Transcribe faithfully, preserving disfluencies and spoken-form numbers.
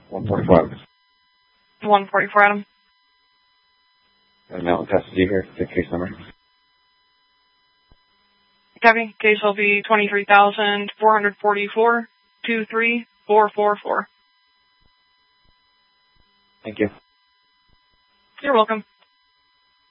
one forty-four. one forty-four, Adam. Got a Mountain Passenger here. The case number. Copy. Case will be twenty-three thousand four hundred forty-four, two three four four four. Thank you. You're welcome.